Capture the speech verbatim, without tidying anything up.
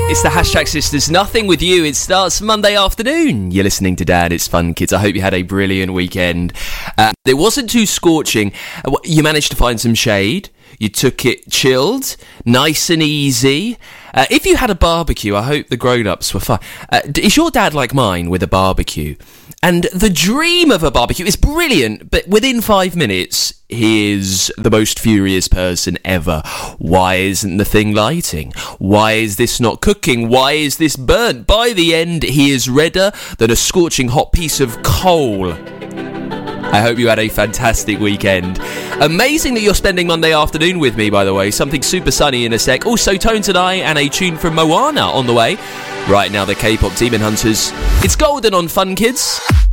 It's the Hashtag Sisters Nothing with you. It starts Monday afternoon. You're listening to Dad, It's Fun Kids. I hope you had a brilliant weekend. Uh, it wasn't too scorching. You managed to find some shade. You took it chilled, nice and easy. Uh, if you had a barbecue, I hope the grown-ups were fine. Uh, is your dad like mine with a barbecue? And the dream of a barbecue is brilliant, but within five minutes, he is the most furious person ever. Why isn't the thing lighting? Why is this not cooking? Why is this burnt? By the end, he is redder than a scorching hot piece of coal. I hope you had a fantastic weekend. Amazing that you're spending Monday afternoon with me, by the way. Something super sunny in a sec. Also, Tones and I, and a tune from Moana on the way. Right now, the K-pop Demon Hunters. It's golden on Fun Kids.